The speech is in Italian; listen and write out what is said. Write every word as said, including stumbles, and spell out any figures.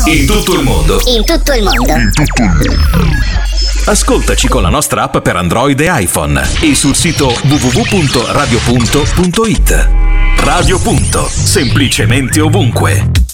In tutto il mondo. In tutto il mondo. In tutto il mondo. Ascoltaci con la nostra app per Android e iPhone e sul sito w w w punto radio punto it. Radio Punto, semplicemente ovunque.